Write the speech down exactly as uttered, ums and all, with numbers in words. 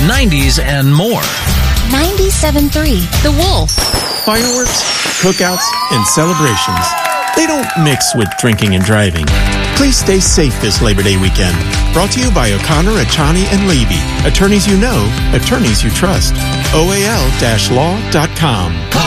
nineties, and more. ninety-seven point three, The Wolf. Fireworks, cookouts, and celebrations. They don't mix with drinking and driving. Please stay safe this Labor Day weekend. Brought to you by O'Connor, Achani, and Levy. Attorneys you know, attorneys you trust. O A L law dot com.